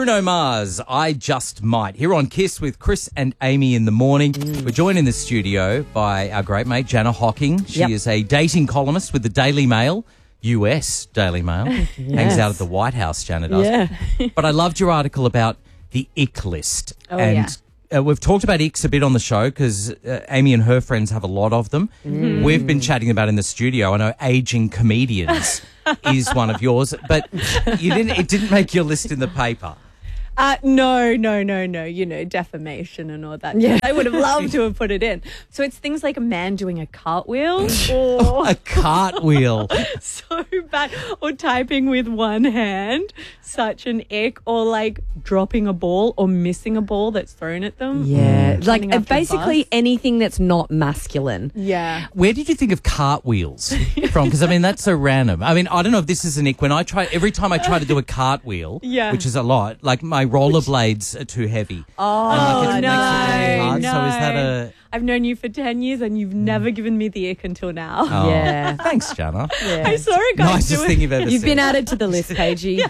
Bruno Mars, I Just Might, here on KISS with Chris and Amy in the morning. We're joined in the studio by our great mate, Jana Hocking. She is a dating columnist with the Daily Mail, US Daily Mail. Hangs out at the White House, Jana does. Yeah. But I loved your article about the ick list. We've talked about icks a bit on the show because Amy and her friends have a lot of them. We've been chatting about in the studio. I know aging comedians is one of yours, but it didn't make your list in the paper. No. You know, defamation and all that. Yeah. I would have loved to have put it in. So it's things like a man doing a cartwheel. A cartwheel. So bad. Or typing with one hand. Such an ick. Or like dropping a ball or missing a ball that's thrown at them. Yeah. Like Running after a basically bus. anything that's not masculine. Yeah. Where did you think of cartwheels from? Because, I mean, that's so random. I mean, I don't know if this is an ick. Every time I try to do a cartwheel, which is a lot, like my rollerblades are too heavy. Oh, and like it makes it really hard. no. So is that a... I've known you for 10 years and you've never given me the ick until now. Oh, Yeah. Thanks, Jana. I saw a guy Nicest do thing it. you've ever You've seen. been added to the list, Paigey.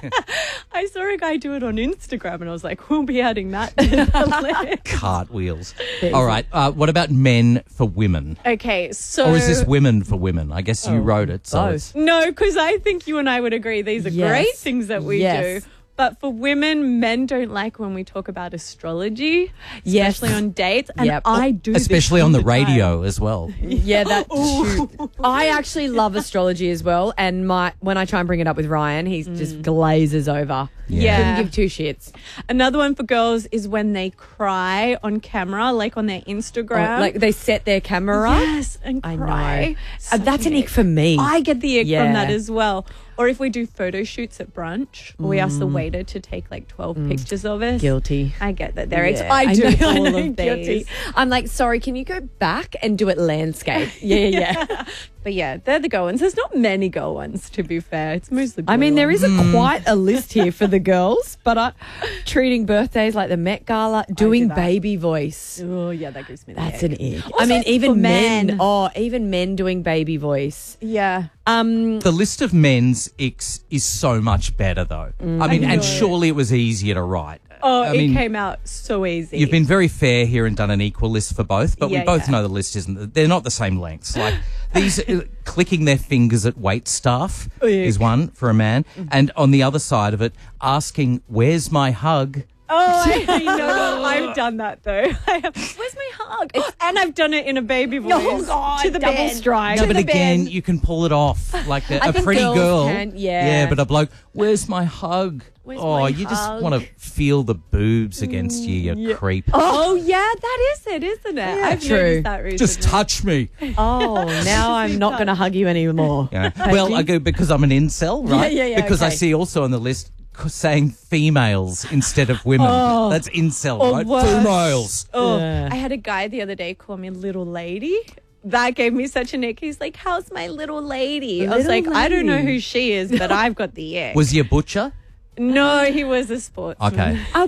I saw a guy do it on Instagram and I was like, we'll be adding that to the list. Cartwheels. All right. What about men for women? Okay, so... Or is this women for women? I guess you wrote it. So both. it's... No, because I think you and I would agree these are Yes. great things that we Yes. do. But for women, men don't like when we talk about astrology, Yes. especially on dates. And Yep. I do this Especially all on the time. radio as well. Yeah, that's true. I actually love astrology as well, and when I try and bring it up with Ryan, he just glazes over. Yeah. Couldn't give two shits. Another one for girls is when they cry on camera, like on their Instagram. Like they set their camera up. Yes, and I cry. know. Such That's an ick. ick for me. I get the ick Yeah. from that as well. Or if we do photo shoots at brunch, or we ask the waiter to take like 12 pictures of us. Guilty. I get that they're Yeah. I do know, all I know, of guilty. these. I'm like, sorry, can you go back and do it landscape? Yeah. But yeah, they're the girl ones. There's not many girl ones, to be fair. It's mostly boy I mean, there ones. is quite a list here for the girls, but treating birthdays like the Met Gala, doing that. baby voice. Oh, yeah, that gives me the That's ick. an ick. Also I mean, for even men. men. Oh, even men doing baby voice. Yeah. The list of men's icks is so much better, though. I mean, and surely it was easier to write. Oh, I it mean, came out so easy. You've been very fair here and done an equal list for both, but we Yeah, both yeah. know the list isn't. They're not the same lengths. Like these clicking their fingers at wait staff is one for a man, and on the other side of it, asking, "Where's my hug?" Oh, I know. I've done that though. Where's my hug? And I've done it in a baby voice. Oh, God, to the double bed. strike. No, To but the again, bed. you can pull it off like a think pretty girls girl. can, yeah. but a bloke. Where's my hug? Where's Oh, my you just hug? want to feel the boobs against you, you creep. Oh, yeah, that is it, isn't it? I've true. noticed that recently. Just touch me. Oh, now I'm not going to hug you anymore. Yeah. Well, I go because I'm an incel, right? yeah, Because I okay. see also on the list saying females instead of women. That's incel, Or right? worse. Females. Oh, Yeah. I had a guy the other day call me little lady. That gave me such an ick. He's like, how's my little lady? I was Little like, I don't know lady. who she is, but I've got the ick. Was he a butcher? No, he was a sportsman. Okay. A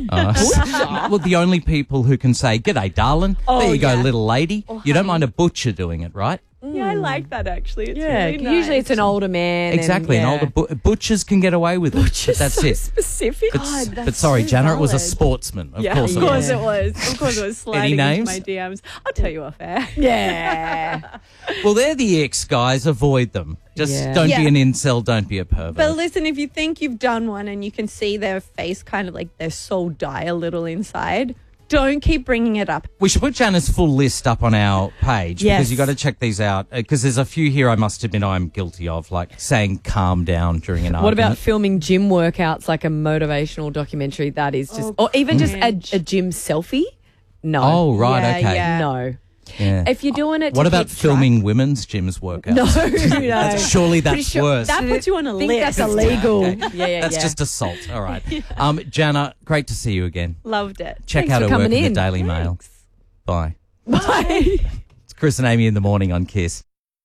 Well, the only people who can say, "G'day, darling." Oh, there you go, yeah. little lady. You don't honey. mind a butcher doing it, right? Yeah, I like that actually. It's Yeah, really nice. usually it's an older man. Exactly. And, And older butchers can get away with it. But that's so it. specific. But sorry, so Jana, it was a valid. sportsman. Of Yeah, course of it course was. it was. Of course it was sliding into names? my DMs. I'll tell you off air. Yeah. Well, they're the icks, guys. Avoid them. Just Yeah. don't Yeah. be an incel. Don't be a pervert. But listen, if you think you've done one and you can see their face kind of like their soul die a little inside, don't keep bringing it up. We should put Jana's full list up on our page Yes. because you got to check these out because there's a few here I must admit I'm guilty of, like saying calm down during an What about argument. filming gym workouts like a motivational documentary? That is just, or even just cringe. a gym selfie? No. Oh, right, Yeah, okay. yeah. No. Yeah. If you're doing it, What to about keep filming women's gyms workouts? No. Surely that's sure worse. That puts you on a I think list. that's illegal. Okay. Yeah. That's just assault. All right. Jana, great to see you again. Loved it. Check Thanks out for her work coming in the in. Daily Mail. Bye. Bye. It's Chris and Amy in the morning on KISS.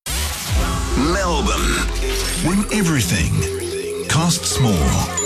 Melbourne, when everything costs more.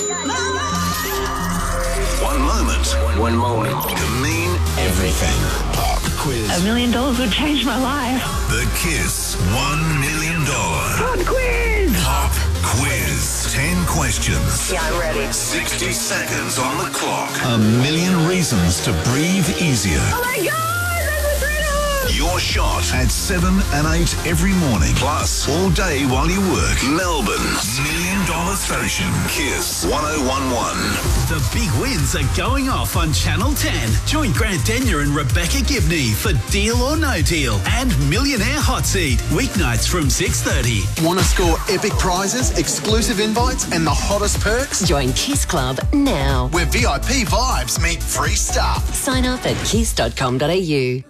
One moment can mean everything. Pop quiz. $1 million would change my life. The KISS $1 million Pop quiz! Pop Quiz. 10 questions. Yeah, I'm ready. 60 seconds on the clock. A million reasons to breathe easier. Oh my God, that's a riddle! Your shot at 7 and 8 every morning. Plus, all day while you work. Melbourne's $1 Million Station. Kiss 1011. The big wins are going off on Channel 10. Join Grant Denyer and Rebecca Gibney for Deal or No Deal and Millionaire Hot Seat. Weeknights from 6:30. Want to score epic prizes, exclusive invites, and the hottest perks? Join Kiss Club now. Where VIP vibes meet free stuff. Sign up at kiss.com.au.